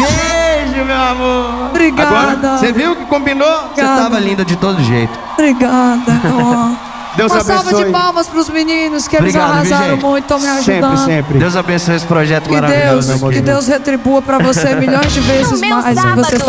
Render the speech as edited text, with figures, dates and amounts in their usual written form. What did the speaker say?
Beijo, meu amor. Obrigada. Agora, você viu que combinou? Você tava linda de todo jeito. Obrigada. Deus Uma abençoe. salva de palmas pros meninos, que eles Obrigado, viu, arrasaram gente? muito, estão me ajudando. Sempre, sempre. Deus abençoe esse projeto maravilhoso. Que Deus retribua pra você milhões de vezes mais. Você